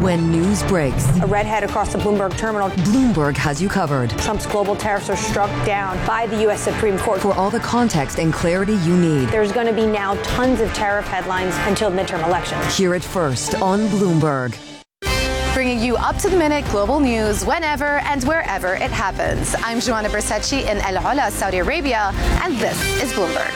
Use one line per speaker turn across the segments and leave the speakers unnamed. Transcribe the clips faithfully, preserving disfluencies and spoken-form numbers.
When news breaks,
a redhead across the Bloomberg terminal.
Bloomberg has you covered.
Trump's global tariffs are struck down by the U S Supreme Court.
For all the context and clarity you need,
there's going to be now tons of tariff headlines until midterm elections.
Hear it first on Bloomberg.
Bringing you up-to-the-minute global news whenever and wherever it happens. I'm Joanna Bersecci in El Ula, Saudi Arabia, and this is Bloomberg.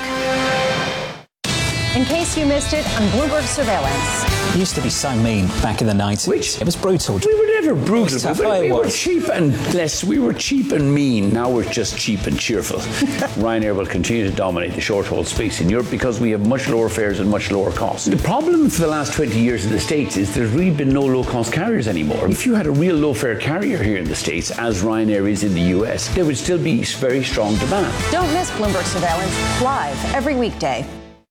In case you missed it, on Bloomberg Surveillance.
It used to be so mean back in the nineties.
Which?
It was brutal.
We were never brutal.
Tough,
we, we, we were
was.
cheap and less. We were cheap and mean. Now we're just cheap and cheerful. Ryanair will continue to dominate the short-haul space in Europe because we have much lower fares and much lower costs. The problem for the last twenty years in the States is there's really been no low-cost carriers anymore. If you had a real low-fare carrier here in the States, as Ryanair is in the U S, there would still be very strong demand.
Don't miss Bloomberg Surveillance live every weekday.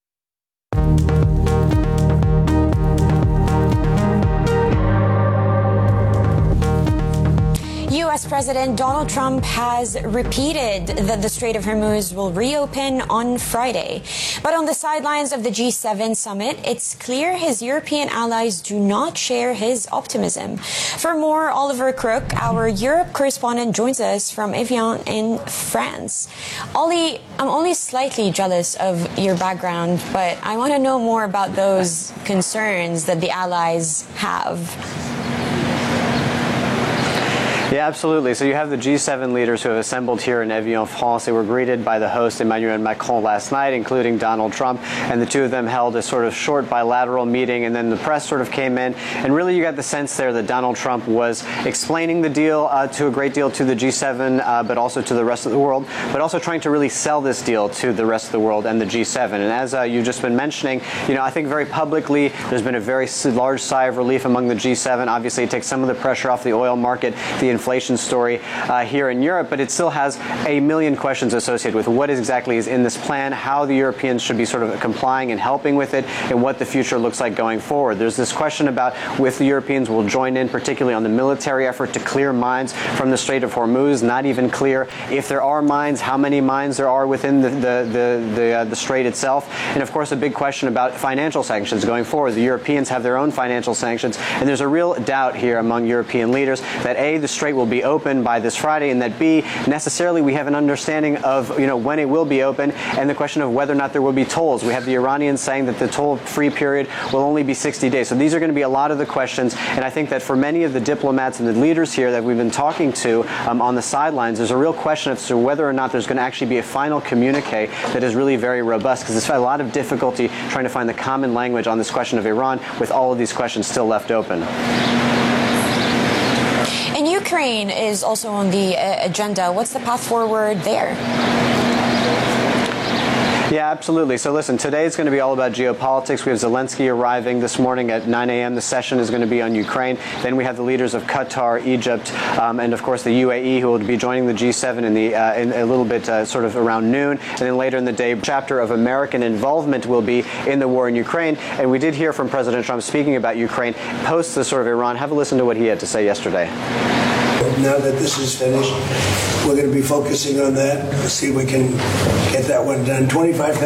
U S President Donald Trump has repeated that the Strait of Hormuz will reopen on Friday. But on the sidelines of the G seven summit, it's clear his European allies do not share his optimism. For more, Oliver Crook, our Europe correspondent, joins us from Evian in France. Ollie, I'm only slightly jealous of your background, but I want to know more about those concerns that the allies have.
Yeah, absolutely. So you have the G seven leaders who have assembled here in Evian, France. They were greeted by the host, Emmanuel Macron, last night, including Donald Trump. And the two of them held a sort of short bilateral meeting. And then the press sort of came in. And really you got the sense there that Donald Trump was explaining the deal uh, to a great deal to the G seven, uh, but also to the rest of the world, but also trying to really sell this deal to the rest of the world and the G seven. And as uh, you've just been mentioning, you know, I think very publicly there's been a very large sigh of relief among the G seven. Obviously, it takes some of the pressure off the oil market, the inflation story uh, here in Europe, but it still has a million questions associated with what exactly is in this plan, how the Europeans should be sort of complying and helping with it, and what the future looks like going forward. There's this question about if the Europeans will join in, particularly on the military effort to clear mines from the Strait of Hormuz. Not even clear if there are mines, how many mines there are within the the the, the, uh, the strait itself, and of course a big question about financial sanctions going forward. The Europeans have their own financial sanctions, and there's a real doubt here among European leaders that A, the strait will be open by this Friday, and that B, necessarily we have an understanding of, you know, when it will be open, and the question of whether or not there will be tolls. We have the Iranians saying that the toll-free period will only be sixty days. So these are going to be a lot of the questions, and I think that for many of the diplomats and the leaders here that we've been talking to um, on the sidelines, there's a real question as to whether or not there's going to actually be a final communique that is really very robust, because there's a lot of difficulty trying to find the common language on this question of Iran with all of these questions still left open.
And Ukraine is also on the uh, agenda. What's the path forward there?
Yeah, absolutely. So listen, today is going to be all about geopolitics. We have Zelensky arriving this morning at nine a.m. The session is going to be on Ukraine. Then we have the leaders of Qatar, Egypt, um, and of course the U A E, who will be joining the G seven in the uh, in a little bit uh, sort of around noon. And then later in the day, chapter of American involvement will be in the war in Ukraine. And we did hear from President Trump speaking about Ukraine post the sort of Iran. Have a listen to what he had to say yesterday.
Now that this is finished, we're going to be focusing on that. Let's see if we can get that one done. twenty-five